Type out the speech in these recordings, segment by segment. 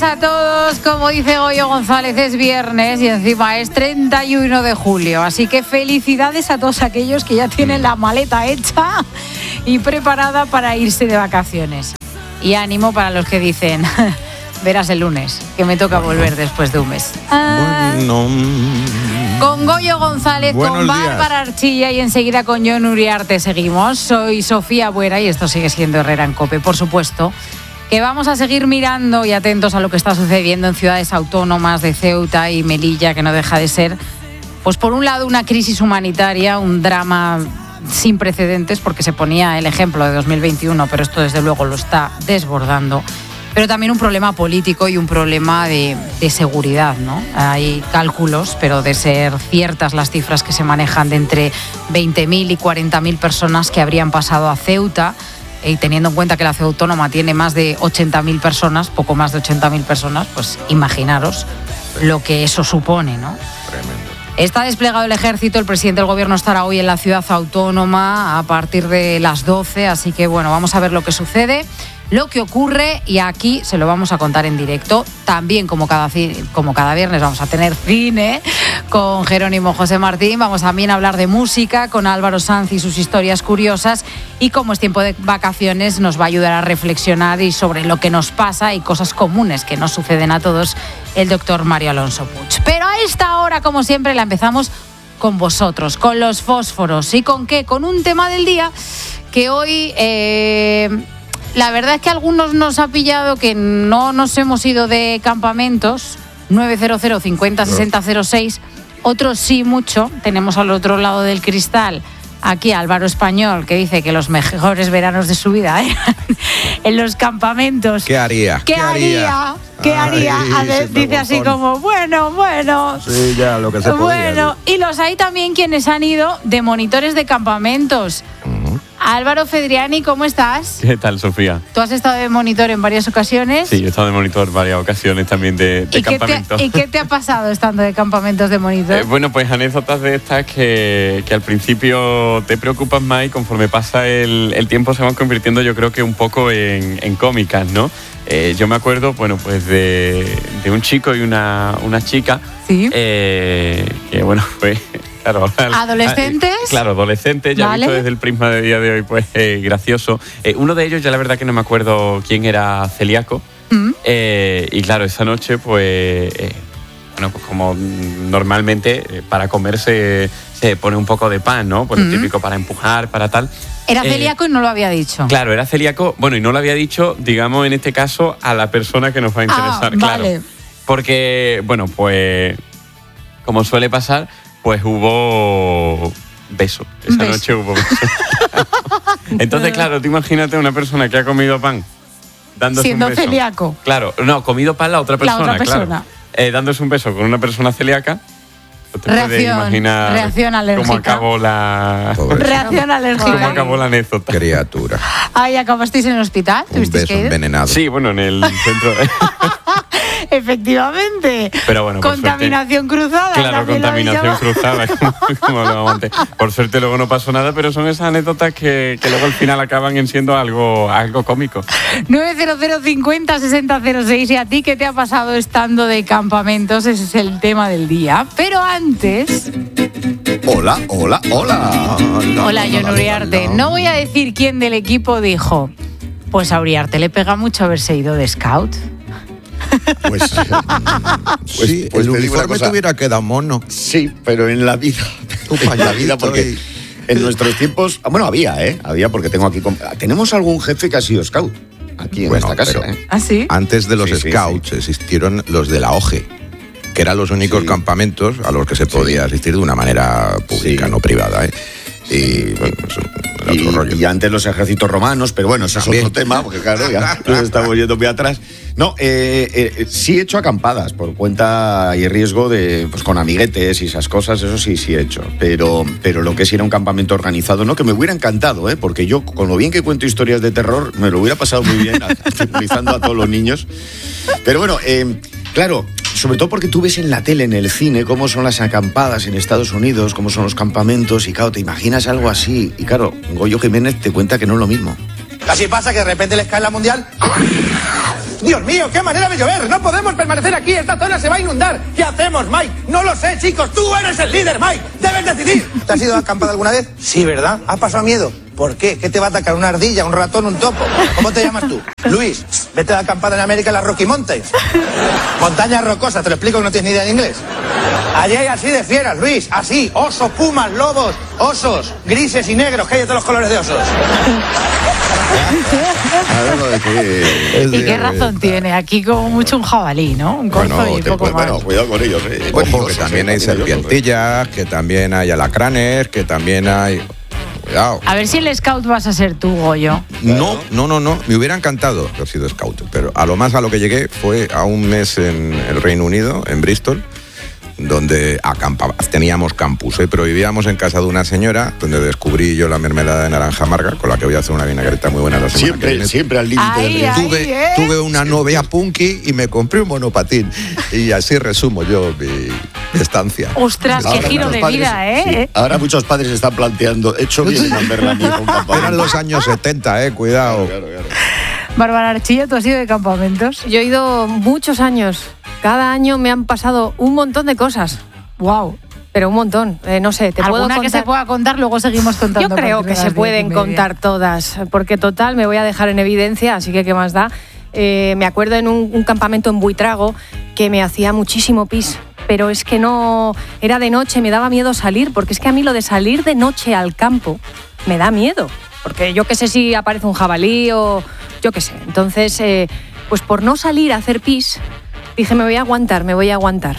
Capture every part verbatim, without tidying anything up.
a todos. Como dice Goyo González, es viernes y encima es treinta y uno de julio. Así que felicidades a todos aquellos que ya tienen la maleta hecha y preparada para irse de vacaciones. Y ánimo para los que dicen, verás el lunes, que me toca bueno. volver después de un mes. Ah. Bueno. Con Goyo González, Buenos con Bárbara Archilla y enseguida con Jon Uriarte seguimos. Soy Sofía Buera y esto sigue siendo Herrera en COPE, por supuesto. Que vamos a seguir mirando y atentos a lo que está sucediendo en ciudades autónomas de Ceuta y Melilla, que no deja de ser, pues por un lado, una crisis humanitaria, un drama sin precedentes, porque se ponía el ejemplo de dos mil veintiuno, pero esto desde luego lo está desbordando, pero también un problema político y un problema de, de seguridad, ¿no? Hay cálculos, pero de ser ciertas las cifras que se manejan, de entre veinte mil y cuarenta mil personas que habrían pasado a Ceuta. Y teniendo en cuenta que la ciudad autónoma tiene más de ochenta mil personas, poco más de ochenta mil personas, pues imaginaros lo que eso supone, ¿no? Tremendo. Está desplegado el ejército, el presidente del gobierno estará hoy en la ciudad autónoma a partir de las doce, así que bueno, vamos a ver lo que sucede, lo que ocurre, y aquí se lo vamos a contar en directo. También como cada, como cada viernes vamos a tener cine con Jerónimo José Martín, vamos también a hablar de música con Álvaro Sanz y sus historias curiosas, y como es tiempo de vacaciones nos va a ayudar a reflexionar y sobre lo que nos pasa y cosas comunes que nos suceden a todos, el doctor Mario Alonso Puig. Pero a esta hora, como siempre, la empezamos con vosotros, con los fósforos. ¿Y con qué? Con un tema del día que hoy... Eh, La verdad es que a algunos nos ha pillado que no nos hemos ido de campamentos, nueve cero cero cincuenta sesenta cero seis, otros sí mucho. Tenemos al otro lado del cristal aquí a Álvaro Español, que dice que los mejores veranos de su vida, ¿eh? En los campamentos. ¿Qué haría? ¿Qué, ¿Qué haría? ¿Qué haría? Ay, ver, dice así como, bueno, bueno. Sí, ya, lo que se podía. Bueno, y los hay también quienes han ido de monitores de campamentos. Uh-huh. Álvaro Fedriani, ¿cómo estás? ¿Qué tal, Sofía? Tú has estado de monitor en varias ocasiones. Sí, yo he estado de monitor en varias ocasiones también de, de ¿Y campamentos. Qué te, ¿Y qué te ha pasado estando de campamentos de monitor? Eh, bueno, pues anécdotas de estas que, que al principio te preocupan más y conforme pasa el, el tiempo se van convirtiendo, yo creo que un poco en, en cómicas, ¿no? Eh, yo me acuerdo, bueno, pues de, de un chico y una, una chica. Sí. Eh, que, bueno, pues... Claro, ¿adolescentes? Claro, adolescentes, ya vale. Visto desde el prisma de día de hoy, pues eh, gracioso. Eh, uno de ellos, ya la verdad que no me acuerdo quién era, celíaco. Mm. Eh, y claro, esa noche, pues, eh, bueno, pues como normalmente eh, para comer se, se pone un poco de pan, ¿no? Pues mm. lo típico para empujar, para tal. Era celíaco eh, y no lo había dicho. Claro, era celíaco, bueno, y no lo había dicho, digamos, en este caso, a la persona que nos va a interesar. Ah, claro. Vale. Porque, bueno, pues, como suele pasar, pues hubo beso. Esa beso. noche hubo beso. Entonces, claro, tú imagínate una persona que ha comido pan dándose siendo un beso. Siendo celíaco. Claro, no, comido pan la otra persona, la otra persona. Claro. Eh, dándose un beso con una persona celíaca. Te reacción, puedes imaginar reacción alérgica. cómo acabó la... Reacción alérgica. Cómo acabó la anécdota. Criatura. Ay, ¿acabasteis en el hospital? Un beso envenenado. Sí, bueno, en el centro... Efectivamente. Pero bueno, contaminación suerte, cruzada. Claro, contaminación cruzada. Como, como lo antes. Por suerte luego no pasó nada, pero son esas anécdotas que, que luego al final acaban en siendo algo, algo cómico. nueve cero cero cincuenta sesenta cero seis. ¿Y a ti qué te ha pasado estando de campamentos? Ese es el tema del día. Pero antes... Hola, hola, hola. Hola, Jon Uriarte. No voy a decir quién del equipo dijo, pues a Uriarte le pega mucho haberse ido de scout. Pues, pues, sí, pues el uniforme te hubiera quedado mono. Sí, pero en la vida, en la vida porque y... en nuestros tiempos, bueno, había, ¿eh? Había porque tengo aquí, tenemos algún jefe que ha sido scout aquí en bueno, esta casa, pero, ¿eh? ¿Ah, sí? Antes de los sí, scouts sí, sí. existieron los de la O G E, que eran los únicos sí. campamentos a los que se podía sí. asistir de una manera pública, sí. no privada, ¿eh? Y, bueno, eso, y, otro rollo. Y antes los ejércitos romanos, pero bueno, ese es otro tema, porque claro, ya nos estamos yendo muy atrás. No, eh, eh, sí he hecho acampadas por cuenta y riesgo de, pues con amiguetes y esas cosas, eso sí, sí he hecho. Pero, pero lo que es ir a un campamento organizado, no, que me hubiera encantado, ¿eh? Porque yo, con lo bien que cuento historias de terror, me lo hubiera pasado muy bien aterrorizando a todos los niños. Pero bueno, eh, claro, sobre todo porque tú ves en la tele, en el cine, cómo son las acampadas en Estados Unidos, cómo son los campamentos, y claro, te imaginas algo así. Y claro, Goyo Jiménez te cuenta que no es lo mismo. Así pasa que de repente les cae la mundial Dios mío, qué manera de llover. No podemos permanecer aquí. Esta zona se va a inundar. ¿Qué hacemos, Mike? No lo sé, chicos. Tú eres el líder, Mike. Debes decidir. ¿Te has ido a acampar alguna vez? Sí, ¿verdad? ¿Has pasado miedo? ¿Por qué? ¿Qué te va a atacar? ¿Una ardilla, un ratón, un topo? ¿Cómo te llamas tú? Luis, vete de acampada en América en las Rocky Mountains. Montañas rocosas, te lo explico que no tienes ni idea de inglés. Allí hay así de fieras, Luis, así. Osos, pumas, lobos, osos, grises y negros, que hay de todos los colores de osos. ¿Y qué razón tiene? Aquí como mucho un jabalí, ¿no? Un corzo bueno, y te, poco pues, más. Bueno, cuidado con ellos. Eh. Ojo, que también hay serpientillas, que también hay alacranes, que también hay... Cuidado. A ver si el scout vas a ser tú, Goyo. No, no, no, no. Me hubiera encantado haber sido scout, pero a lo más a lo que llegué fue a un mes en el Reino Unido, en Bristol, donde acampaba, teníamos campus, ¿eh? Pero vivíamos en casa de una señora donde descubrí yo la mermelada de naranja amarga, con la que voy a hacer una vinagreta muy buena la semana Siempre, que viene. siempre al límite del riesgo. Tuve, ¿eh? tuve una novia punky y me compré un monopatín. Y así resumo yo mi estancia. Ostras, qué Ahora giro muchos de padres- vida, ¿eh? sí, ahora muchos padres están planteando, he hecho bien en verla a mi hijo un campamento. Eran los años setenta, eh, cuidado. Claro, claro. Bárbara Archilla, ¿tú has ido de campamentos? Yo he ido muchos años. Cada año me han pasado un montón de cosas. Wow. Pero un montón. Eh, no sé, te puedo ¿Alguna que contar. se pueda contar? Luego seguimos contando. Yo creo a partir que de se las pueden diez y media. contar todas, porque total me voy a dejar en evidencia, así que qué más da. Eh, me acuerdo en un, un campamento en Buitrago que me hacía muchísimo pis, pero es que no, era de noche, me daba miedo salir, porque es que a mí lo de salir de noche al campo me da miedo, porque yo qué sé si aparece un jabalí o yo qué sé. Entonces, eh, pues por no salir a hacer pis, dije me voy a aguantar, me voy a aguantar.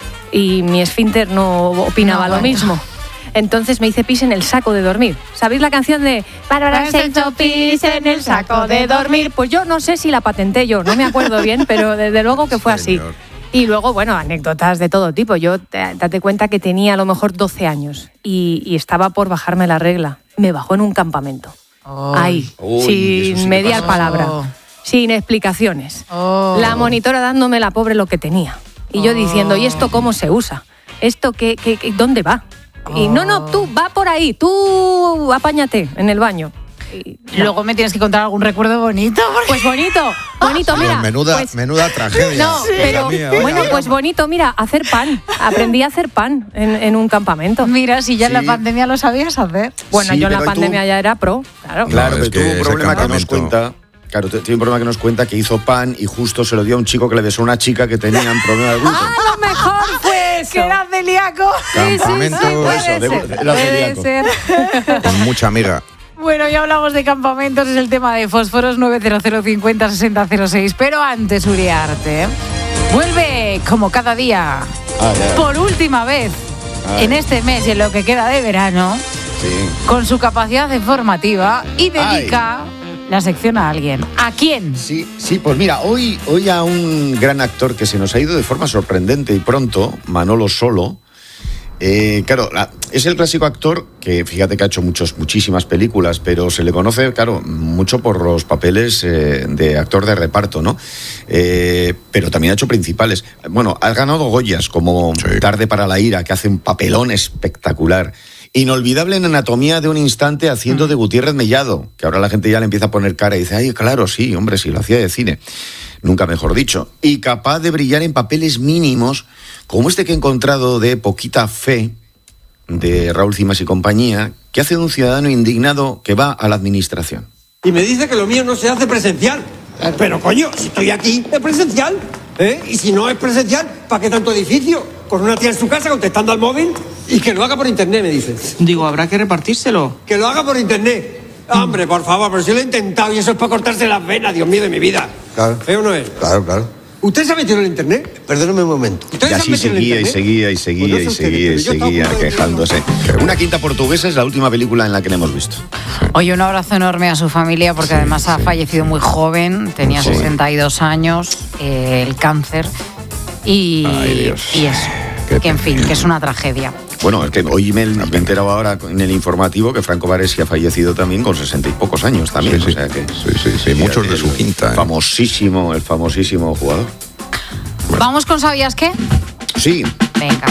Y mi esfínter no opinaba No, lo bueno. mismo. Entonces me hice pis en el saco de dormir. ¿Sabéis la canción de Bárbara se hizo pis en el saco de dormir? Pues yo no sé si la patenté yo, no me acuerdo bien, pero desde luego que fue así. Señor. Y luego, bueno, anécdotas de todo tipo. Yo, te- date cuenta que tenía a lo mejor doce años y, y estaba por bajarme la regla. Me bajó en un campamento. Ahí, Uy, eso sí sin que mediar pasa. palabra, Oh. sin explicaciones. Oh. La monitora dándome la pobre lo que tenía. Y yo diciendo, ¿y esto cómo se usa? ¿Esto qué, qué, qué- dónde va? Y no, no, tú, va por ahí, tú apáñate en el baño. Y, no. Luego me tienes que contar algún recuerdo bonito. porque- Pues bonito, bonito, mira. Pues menuda, pues- menuda tragedia. no, Hija pero mía, vaya bueno, pues drama. bonito, mira, hacer pan. Aprendí a hacer pan en, en un campamento. Mira, si ya en la Sí. pandemia lo sabías hacer. Bueno, Sí, yo en la pero tú- pandemia ya era pro, claro. Claro, No, es pero tuvo que un ese problema que nos campamento- cuenta. Claro, t- tiene un problema que nos cuenta que hizo pan y justo se lo dio a un chico que le besó a una chica que tenía un problema de gluten. A lo mejor fue eso. Que era celíaco. Campamento puede eso, de- ser, era puede celíaco. ser. con mucha amiga. Bueno, ya hablamos de campamentos, es el tema de fósforos nueve cero cero cincuenta sesenta cero seis. Pero antes, Uriarte, vuelve como cada día, Ay, ay, por última vez, Ay. en este mes y en lo que queda de verano, sí. con su capacidad informativa y dedica la sección a alguien. ¿A quién? Sí, sí, pues mira, hoy, hoy a un gran actor que se nos ha ido de forma sorprendente y pronto, Manolo Solo. Eh, claro, la- es el clásico actor que, fíjate que ha hecho muchos, muchísimas películas, pero se le conoce, claro, mucho por los papeles eh, de actor de reparto, ¿no? Eh, pero también ha hecho principales. Bueno, ha ganado Goyas, como Sí. Tarde para la ira, que hace un papelón espectacular. Inolvidable en Anatomía de un instante haciendo de Gutiérrez Mellado, que ahora la gente ya le empieza a poner cara y dice, ay, claro, sí, hombre, sí, lo hacía de cine. Nunca mejor dicho. Y capaz de brillar en papeles mínimos, como este que he encontrado de Poquita Fe, de Raúl Cimas y compañía, que hace de un ciudadano indignado que va a la administración. Y me dice que lo mío no se hace presencial. Pero coño, si estoy aquí, es presencial. ¿Eh? Y si no es presencial, ¿para qué tanto edificio? Con una tía en su casa contestando al móvil y que lo haga por internet, me dice. Digo, habrá que repartírselo. Que lo haga por internet. Hombre, por favor, pero si lo he intentado y eso es para cortarse las venas, Dios mío, de mi vida. Claro. ¿Eh o no es? Claro, claro. ¿Usted se ha metido en el internet? Perdóname un momento. ¿Ustedes Y se han así metido en el seguía y internet? seguía y seguía Pues y no sé seguía y ustedes, pero yo estaba seguía a punto de quejándose. Una quinta portuguesa es la última película en la que le hemos visto. Oye, un abrazo enorme a su familia porque además ha fallecido muy joven, tenía Sí. sesenta y dos años, eh, el cáncer y, Ay, Dios. y eso, Qué que en fin, pena. que es una tragedia. Bueno, es que hoy me, me he enterado ahora en el informativo que Franco Baresi ha fallecido también con sesenta y pocos años también. Sí, sí. O sea que, Sí, sí, sí, muchos de su quinta, ¿eh? Famosísimo, el famosísimo jugador. Vamos con ¿sabías qué? Sí, Venga.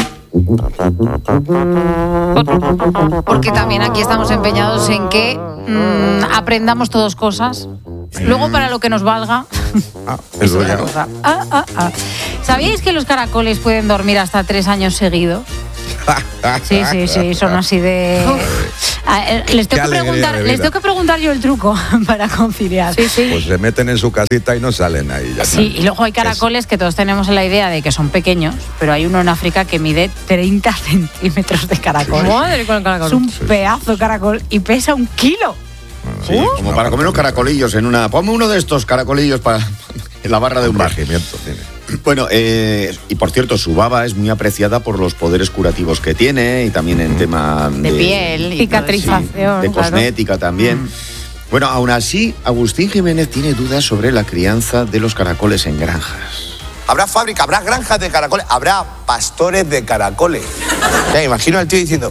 Porque también aquí estamos empeñados en que mm, aprendamos todos cosas Luego, para lo que nos valga, Ah, es eso otra ya. cosa. Ah, ah, ah. ¿Sabíais que los caracoles pueden dormir hasta tres años seguidos? Sí, sí, sí, son así de... Ah, eh, les, tengo Qué que alegría preguntar, de les vida. tengo que preguntar yo el truco para conciliar. Sí, sí. Pues se meten en su casita y no salen ahí. Ya Sí, está. y luego hay caracoles que todos tenemos la idea de que son pequeños, pero hay uno en África que mide treinta centímetros de caracol. Madre con el caracol. Es un pedazo de caracol y pesa un kilo. Sí, como para comer unos caracolillos en una... Ponme uno de estos caracolillos para en la barra de un bar. Regimiento tiene. Bueno, eh, y por cierto, su baba es muy apreciada por los poderes curativos que tiene y también en tema De piel y cicatrización, sí, de claro. cosmética también. Bueno, aún así, Agustín Jiménez tiene dudas sobre la crianza de los caracoles en granjas. Habrá fábrica, habrá granjas de caracoles, habrá pastores de caracoles. Ya, imagino al tío diciendo...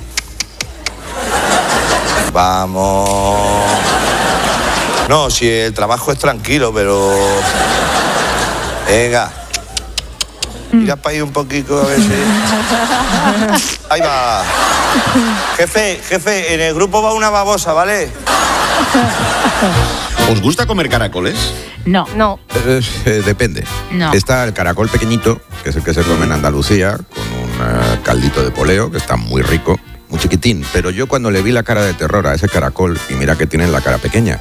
Vamos... No, si el trabajo es tranquilo, pero... Venga. Mira para ahí un poquito a ver si... Ahí va. Jefe, jefe, en el grupo va una babosa, ¿vale? ¿Os gusta comer caracoles? No, No. Eh, eh, depende. No. Está el caracol pequeñito, que es el que se come en Andalucía, con un eh, caldito de poleo, que está muy rico, muy chiquitín. Pero yo cuando le vi la cara de terror a ese caracol, y mira que tiene la cara pequeña,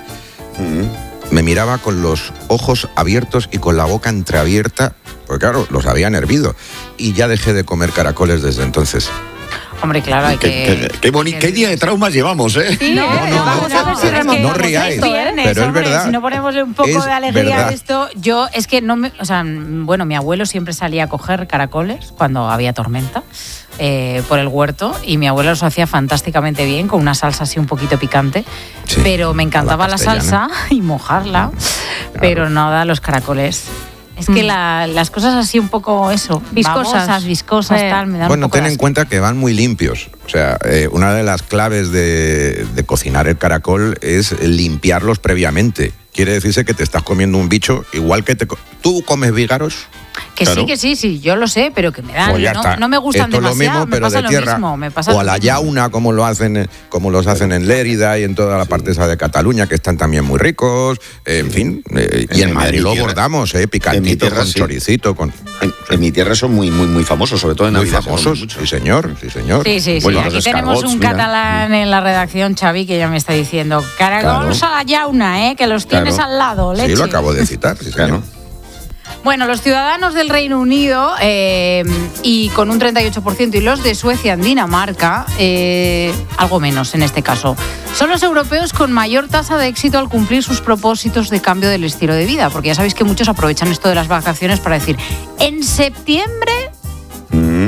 me miraba con los ojos abiertos y con la boca entreabierta, porque claro, los habían hervido. Y ya dejé de comer caracoles desde entonces. hombre, claro, hay Qué, que... qué, qué, boni- qué día de traumas llevamos, ¿eh? Sí, No, ¿eh? no, Vamos no, a ver si es que remontamos no ríais, esto, ¿eh? viernes, pero es hombre, verdad. Si no ponemos un poco Es de alegría verdad. a esto, yo es que no me, o sea, bueno, mi abuelo siempre salía a coger caracoles cuando había tormenta eh, por el huerto y mi abuelo los hacía fantásticamente bien con una salsa así un poquito picante, Sí, pero me encantaba a la la salsa y mojarla, pero nada los caracoles. Es que Mm. la- las cosas así un poco eso, Viscosas. babosas, viscosas, Eh. tal, me dan Bueno, un poco ten de en asco. cuenta que van muy limpios. O sea, eh, una de las claves de, de cocinar el caracol es limpiarlos previamente. Quiere decirse que te estás comiendo un bicho igual que te... co- ¿Tú comes vígaros? Que Claro. sí, que sí, sí, yo lo sé, pero que me dan, Pues ya no, está. no me gustan Esto es lo demasiado, mismo, me pero pasa de lo tierra. mismo, me pasa o lo a la mismo. yauna, como lo hacen, eh, como los hacen en Lérida y en toda la parte esa de Cataluña, que están también muy ricos. eh, en fin, eh, y En- en en Madrid mi lo tierra- bordamos, eh, en mi picantito, tierra con sí. choricito, con... En, en mi tierra son muy, muy, muy famosos, sobre todo en Muy Navidad. se famosos, comen mucho. sí señor, sí señor. Sí, sí, sí. Bueno, Aquí los tenemos escargots, un mira. catalán en la redacción, Xavi, que ya me está diciendo, caracoles Claro. a la yauna, ¿eh? Que los tienes Claro. al lado, leche. Sí, lo acabo de citar, sí, señor. Claro. Bueno, los ciudadanos del Reino Unido eh, y con un treinta y ocho por ciento y los de Suecia en Dinamarca, eh, algo menos en este caso, son los europeos con mayor tasa de éxito al cumplir sus propósitos de cambio del estilo de vida, porque ya sabéis que muchos aprovechan esto de las vacaciones para decir, en septiembre Mm.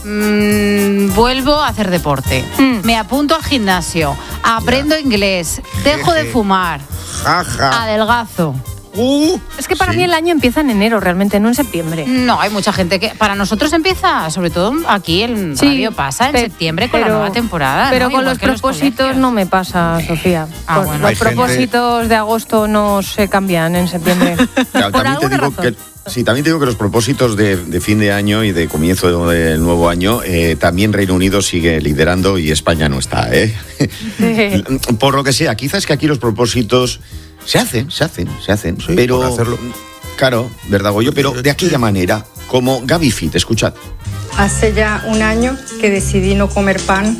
mm, vuelvo a hacer deporte, Mm. me apunto al gimnasio, aprendo inglés, dejo de fumar, Jaja. adelgazo. Uh, Es que para sí. mí el año empieza en enero, realmente, no en septiembre. No, hay mucha gente que para nosotros empieza, sobre todo aquí en Sí, radio pasa en pe- septiembre con la pero- nueva temporada. Pero ¿no? con Igual los que los propósitos colegios. no me pasa, Sofía. Ah, Con- bueno. los Hay gente- propósitos de agosto no se cambian en septiembre. Claro, Por también te alguna digo razón. que sí, también te digo que los propósitos de, de fin de año y de comienzo del nuevo año, eh, también Reino Unido sigue liderando y España no está, ¿eh? Sí. Por lo que sea, quizás que aquí los propósitos se hacen, se hacen, se hacen, Sí, pero por hacerlo. claro, verdad, Goyo, pero de aquella manera, como Gaby Fit, escuchad. Hace ya un año que decidí no comer pan.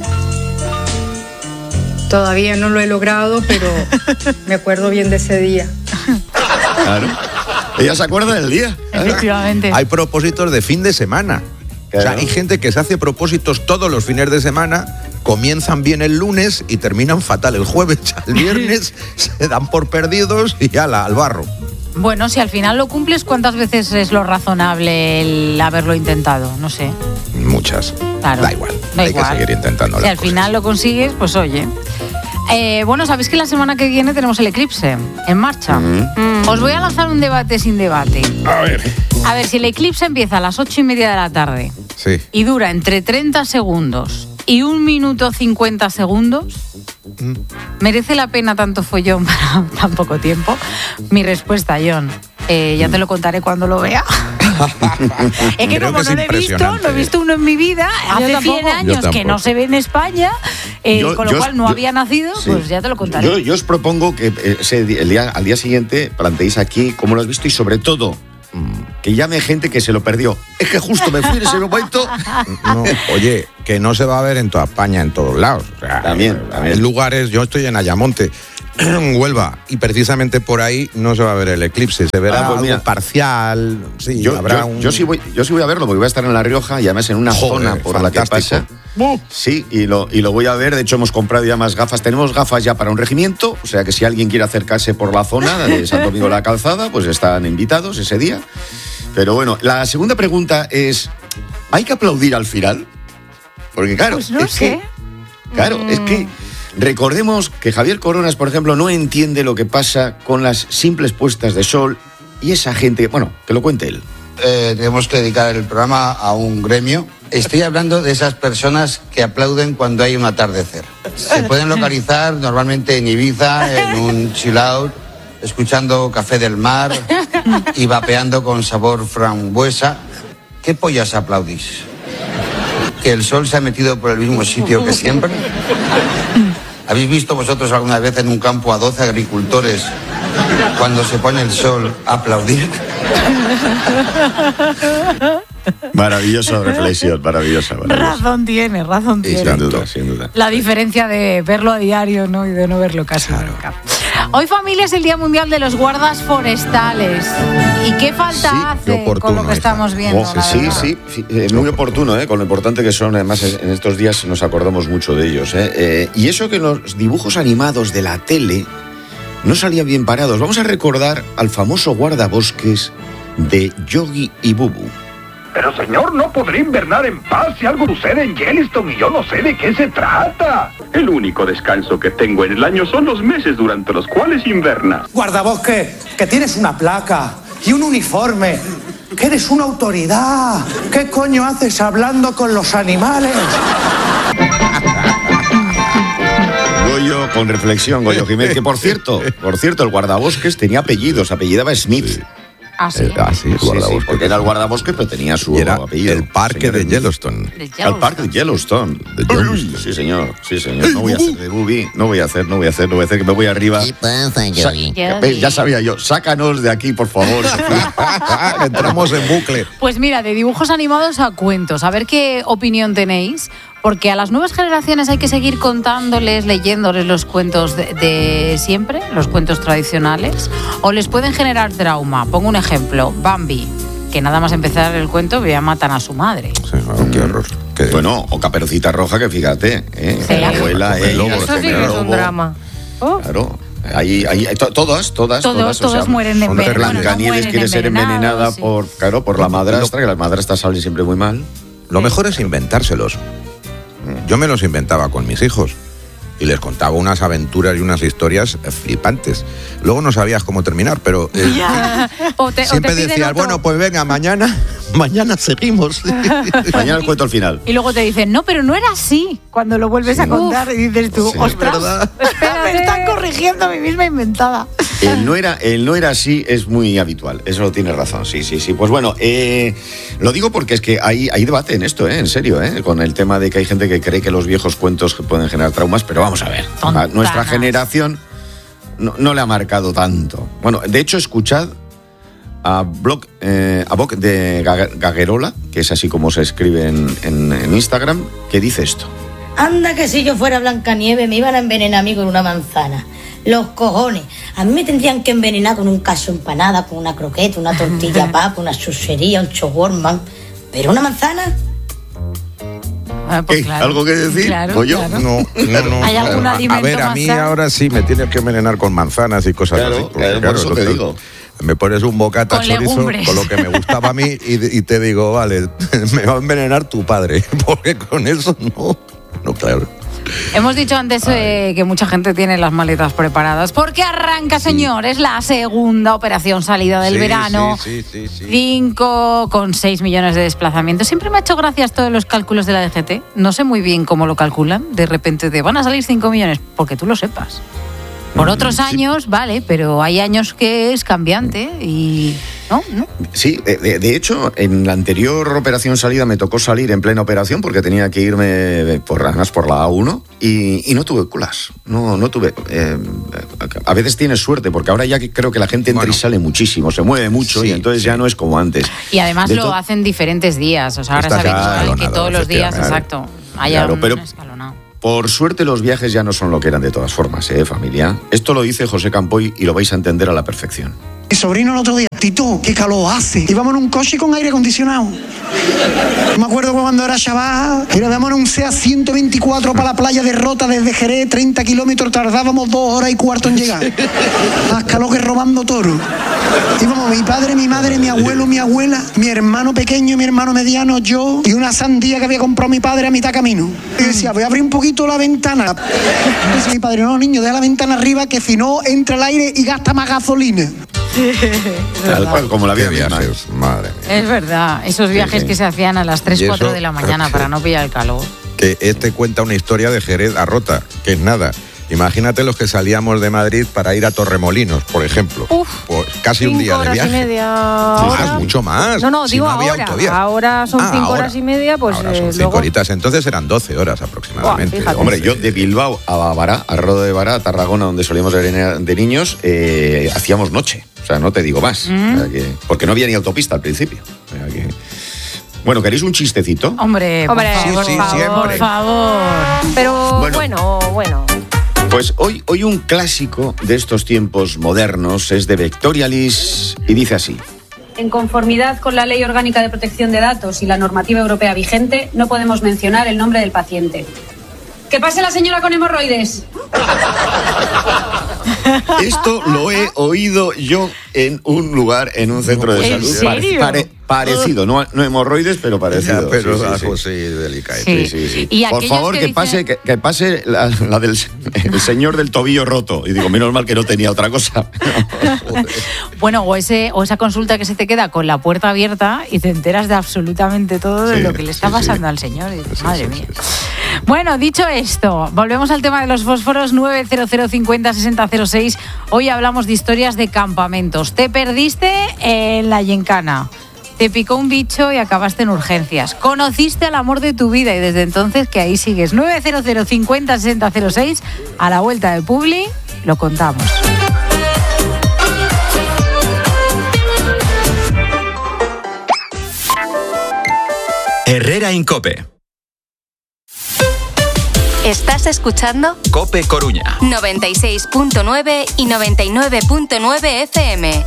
Todavía no lo he logrado, pero me acuerdo bien de ese día. Claro. Ella se acuerda del día. claro. Efectivamente. Hay propósitos de fin de semana. O sea, Claro. hay gente que se hace propósitos todos los fines de semana, comienzan bien el lunes y terminan fatal el jueves. Ya el viernes se dan por perdidos y ala, al barro. Bueno, si al final lo cumples, ¿cuántas veces es lo razonable el haberlo intentado? No sé. Muchas. Claro. Da igual. Da hay igual. que seguir intentando Si las al cosas. final lo consigues, pues oye. Eh, bueno, sabéis que la semana que viene tenemos el eclipse en marcha. Mm. Os voy a lanzar un debate sin debate. A ver. A ver, si el eclipse empieza a las ocho y media de la tarde Sí. y dura entre treinta segundos y un minuto cincuenta segundos, ¿merece la pena tanto follón para tan poco tiempo? Mi respuesta, John, eh, ya te lo contaré cuando lo vea. Es que Creo como que no es lo he visto, impresionante. no he visto uno en mi vida, hace cien años que no se ve en España, eh, Yo- con lo yo- cual no yo- había nacido, Sí. pues ya te lo contaré. Yo, yo os propongo que eh, ese di- el día, al día siguiente planteéis aquí cómo lo has visto y sobre todo mm, que llame gente que se lo perdió. Es que justo me fui en ese momento. No, oye, que no se va a ver en toda España, en todos lados. O sea, También, también. Hay lugares, yo estoy en Ayamonte, en Huelva, y precisamente por ahí no se va a ver el eclipse, se verá Ah, pues algo mira. parcial. Sí, Yo, habrá yo- un... yo sí voy, yo sí voy a verlo porque voy a estar en La Rioja y además en una Joder, zona por la que fantástico. pasa. Sí, y lo, y lo voy a ver. De hecho, hemos comprado ya más gafas. Tenemos gafas ya para un regimiento. O sea que si alguien quiere acercarse por la zona de Santo Domingo de la Calzada, pues están invitados ese día. Pero bueno, la segunda pregunta es: ¿hay que aplaudir al final? Porque claro, Pues no es sé. que, claro, es que recordemos que Javier Coronas, por ejemplo, no entiende lo que pasa con las simples puestas de sol y esa gente, bueno, que lo cuente él. Eh, tenemos que dedicar el programa a un gremio. Estoy hablando de esas personas que aplauden cuando hay un atardecer. Se pueden localizar normalmente en Ibiza, en un chill out, escuchando Café del Mar y vapeando con sabor frambuesa. ¿Qué pollas aplaudís? ¿Que el sol se ha metido por el mismo sitio que siempre? ¿Habéis visto vosotros alguna vez en un campo a doce agricultores cuando se pone el sol a aplaudir? Maravillosa reflexión, maravillosa. maravillosa. Razón tiene, razón Sí, tiene. sin duda, sin duda. La diferencia de verlo a diario, ¿no? Y de no verlo casi nunca. Hoy, familia, es el Día Mundial de los Guardas Forestales. ¿Y qué falta Sí, hace qué oportuno con lo que está. estamos viendo? Oh, la sí, verdad? sí, sí, eh, muy oportuno, ¿eh? Con lo importante que son. Además, en estos días nos acordamos mucho de ellos. ¿eh? Eh, y eso que los dibujos animados de la tele no salían bien parados. Vamos a recordar al famoso guardabosques de Yogi y Bubu. Pero señor, no podré invernar en paz si algo sucede en Yellowstone y yo no sé de qué se trata. El único descanso que tengo en el año son los meses durante los cuales inverna. Guardabosque, que tienes una placa y un uniforme, que eres una autoridad. ¿Qué coño haces hablando con los animales? Goyo con reflexión, Goyo Jiménez, que por cierto, por cierto, el guardabosques tenía apellidos, apellidaba Smith. Ah, sí. Eh, ah, sí, el Sí, sí, guardabosques. porque era el guardabosques, pero tenía su Y era apellido. el parque de Yellowstone. El parque de Yellowstone. De Yellowstone. Sí, señor, sí, señor. No voy a hacer de Bubi, no voy a hacer, no voy a hacer, no voy a hacer, que me voy arriba. ¿Qué pasa, Sa- Yogi? Eh, Ya sabía yo, sácanos de aquí, por favor. Entramos en bucle. Pues mira, de dibujos animados a cuentos, a ver qué opinión tenéis, porque a las nuevas generaciones hay que seguir contándoles, leyéndoles los cuentos de, de siempre, los cuentos tradicionales, o les pueden generar trauma. Pongo un ejemplo, Bambi, que nada más empezar el cuento ya matan a su madre. Sí, claro, qué horror. Qué- Bueno, o Caperucita Roja, que fíjate, ¿eh? Sí. La abuela, El ella, lobo, el Eso sí que es lobo. un drama. Oh. Claro. Ahí, ahí, to- todas, todas, Todos, todas. todos mueren son enven- bueno, no Blancanieves mueren quiere ser envenenados, envenenada sí. por, claro, por la madrastra, que las madrastras salen siempre muy mal. Lo mejor es inventárselos. Yo me los inventaba con mis hijos y les contaba unas aventuras y unas historias flipantes. Luego no sabías cómo terminar, pero eh, Ya. O te, o siempre te piden decías, otro. bueno, pues venga, mañana, mañana seguimos. Mañana el cuento al final. Y luego te dicen, no, pero no era así. Cuando lo vuelves a contar y dices tú, Sí, ostras, ¿verdad? me están corrigiendo a mí misma inventada. El no era, el no era así es muy habitual. Eso lo tienes razón, sí, sí, sí. Pues bueno, eh, lo digo porque es que hay, hay debate en esto, ¿eh? En serio, ¿eh? Con el tema de que hay gente que cree que los viejos cuentos pueden generar traumas, pero vamos a ver. Tontanas. Nuestra generación no, no le ha marcado tanto. Bueno, de hecho, escuchad a Block, eh, a Boc de Ga- Gaguerola, que es así como se escribe en, en- en Instagram, que dice esto. Anda que si yo fuera Blancanieves me iban a envenenar a mí con una manzana. Los cojones. A mí me tendrían que envenenar con un caso empanada, con una croqueta, una tortilla papa, una chuchería, un shawarma. ¿Pero una manzana? Ah, pues ¿Qué? claro. ¿Algo que decir? Claro, ¿O yo? claro. No, no, no. ¿Hay algún A- alimento A ver, a más mí sano? ahora sí me tienes que envenenar con manzanas y cosas Claro, así. porque, claro, por eso lo te que- digo. Me pones un bocata Con chorizo legumbres. con lo que me gustaba a mí y, y te digo, vale, me va a envenenar tu padre, porque con eso no, no, claro. Hemos dicho antes eh, que mucha gente tiene las maletas preparadas porque arranca, señores, la segunda operación salida del Sí, verano. sí, sí, sí, sí. cinco coma seis millones de desplazamientos. Siempre me ha hecho gracia todos los cálculos de la D G T. No sé muy bien cómo lo calculan. De repente te van a salir cinco millones, porque tú lo sepas. Por otros años, vale, pero hay años que es cambiante y... ¿No? ¿No? Sí, de, de hecho, en la anterior operación salida me tocó salir en plena operación porque tenía que irme por, además por la A uno y, y no tuve colas. No, no tuve. Eh, a veces tienes suerte porque ahora ya que creo que la gente entra bueno, y sale muchísimo, se mueve mucho sí, y entonces sí. ya no es como antes. Y además de lo to- hacen diferentes días. O sea, ahora es habitual que todos los días, claro, exacto, haya claro, un pero, escalonado. Por suerte los viajes ya no son lo que eran de todas formas, ¿eh, familia? Esto lo dice José Campoy y lo vais a entender a la perfección. Mi sobrino el otro día, Tito, qué calor hace. Íbamos en un coche con aire acondicionado. Me acuerdo cuando era chaval, íbamos en un SEAT ciento veinticuatro para la playa de Rota desde Jerez, treinta kilómetros, tardábamos dos horas y cuarto en llegar. Más calor que robando toro. Íbamos mi padre, mi madre, mi abuelo, mi abuela, mi hermano pequeño, mi hermano mediano, yo y una sandía que había comprado mi padre a mitad camino. Y decía, voy a abrir un poquito la ventana. Y decía mi padre, no, niño, deja la ventana arriba que si no entra el aire y gasta más gasolina. Tal cual, como la vida viajes, madre mía. Es verdad, esos viajes sí, sí. que se hacían a las tres, cuatro de la mañana para no pillar el calor. Que este cuenta una historia de Jerez a Rota, que es nada. Imagínate los que salíamos de Madrid para ir a Torremolinos, por ejemplo. Uf, pues casi un día de viaje. Y media. Más, Ahora, mucho más. No, no, si digo no había ahora. autovía. Ahora son ah, cinco ahora. horas y media, pues ahora son eh, cinco luego... horitas, entonces eran doce horas aproximadamente. Buah, Hombre, yo de Bilbao a Bará, a Roda de Bará, a Tarragona, donde solíamos ir de niños, eh, hacíamos noche. O sea, no te digo más. Mm. O sea, que, porque no había ni autopista al principio. O sea, que... Bueno, ¿queréis un chistecito? Hombre, Hombre, por favor, sí, sí, por favor, siempre. por favor. Pero bueno, bueno, bueno. Pues hoy, hoy un clásico de estos tiempos modernos es de Vectorialis y dice así. En conformidad con la Ley Orgánica de Protección de Datos y la normativa europea vigente, no podemos mencionar el nombre del paciente. ¡Que pase la señora con hemorroides! Esto lo he oído yo en un lugar, en un centro de ¿En salud. serio? Pare, parecido, no, no hemorroides, pero parecido. Ya, pero sí, sí, algo sí. sí, delicado. Sí. Sí, sí, sí. Y Por favor, que que, dicen... pase, que, que pase la, la del el señor del tobillo roto. Y digo, menos mal que no tenía otra cosa. Bueno, o, ese, o esa consulta que se te queda con la puerta abierta y te enteras de absolutamente todo de Sí, lo que le está sí, pasando sí. al señor. Y dices, Sí, madre sí, mía. sí, sí. Bueno, dicho esto, volvemos al tema de los fósforos nueve cero cero cincuenta sesenta cero seis. Hoy hablamos de historias de campamentos. Te perdiste en la gincana. Te picó un bicho y acabaste en urgencias. Conociste al amor de tu vida y desde entonces que ahí sigues. nueve cero cero cincuenta sesenta cero seis. A la vuelta de Publi lo contamos. Herrera Incope. ¿Estás escuchando? Cope Coruña. noventa y seis punto nueve y noventa y nueve punto nueve F M.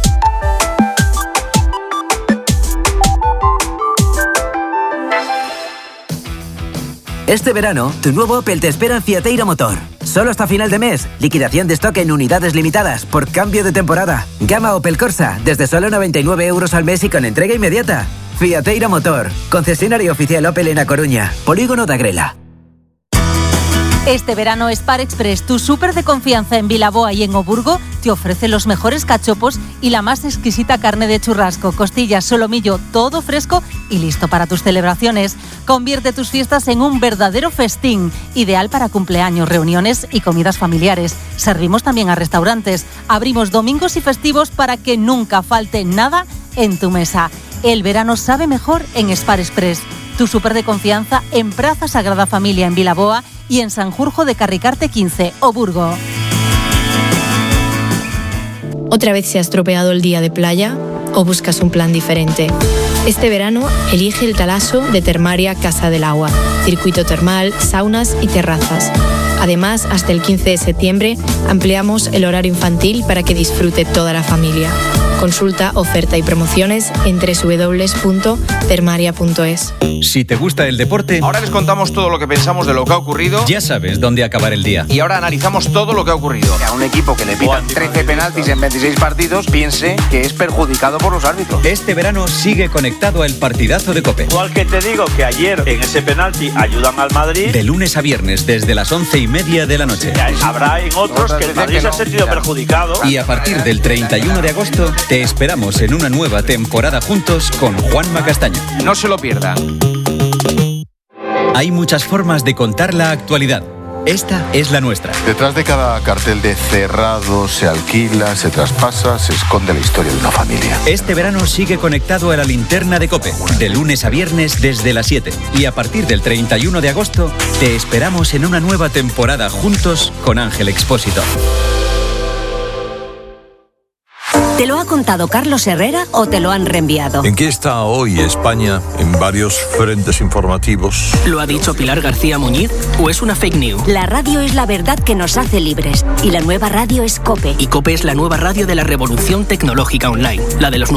Este verano, tu nuevo Opel te espera en Fiateira Motor. Solo hasta final de mes, liquidación de stock en unidades limitadas por cambio de temporada. Gama Opel Corsa, desde solo noventa y nueve euros al mes y con entrega inmediata. Fiateira Motor, concesionario oficial Opel en A Coruña, Polígono de Agrela. Este verano Spar Express, tu súper de confianza en Vilaboa y en Oburgo, te ofrece los mejores cachopos y la más exquisita carne de churrasco, costillas, solomillo, todo fresco y listo para tus celebraciones. Convierte tus fiestas en un verdadero festín, ideal para cumpleaños, reuniones y comidas familiares. Servimos también a restaurantes. Abrimos domingos y festivos para que nunca falte nada en tu mesa. El verano sabe mejor en Spar Express, tu súper de confianza en Praza Sagrada Familia en Vilaboa y en Sanjurjo de Carricarte quince, Oburgo. ¿Otra vez se ha estropeado el día de playa o buscas un plan diferente? Este verano elige el Talaso de Termaria Casa del Agua, circuito termal, saunas y terrazas. Además, hasta el quince de septiembre ampliamos el horario infantil para que disfrute toda la familia. Consulta oferta y promociones en doble u doble u doble u punto termaria punto es. Si te gusta el deporte, ahora les contamos todo lo que pensamos de lo que ha ocurrido. Ya sabes dónde acabar el día. Y ahora analizamos todo lo que ha ocurrido. A un equipo que le pitan trece penaltis en veintiséis partidos, piense que es perjudicado por los árbitros. Este verano sigue conectado al partidazo de COPE. Igual que te digo que ayer en ese penalti ayudan al Madrid. De lunes a viernes desde las once y media de la noche. Habrá en otros que el Madrid se ha sentido perjudicado. Y a partir del treinta y uno de agosto te esperamos en una nueva temporada juntos con Juanma Castaño. No se lo pierdan. Hay muchas formas de contar la actualidad. esta es la nuestra. Detrás de cada cartel de cerrado, se alquila, se traspasa, se esconde la historia de una familia. Este verano sigue conectado a la linterna de COPE, de lunes a viernes desde las siete. Y a partir del treinta y uno de agosto, te esperamos en una nueva temporada juntos con Ángel Expósito. ¿Te lo ha contado Carlos Herrera o te lo han reenviado? ¿En qué está hoy España en varios frentes informativos? ¿Lo ha dicho Pilar García Muñiz o es una fake news? La radio es la verdad que nos hace libres y la nueva radio es COPE. Y COPE es la nueva radio de la revolución tecnológica online, la de los nuevos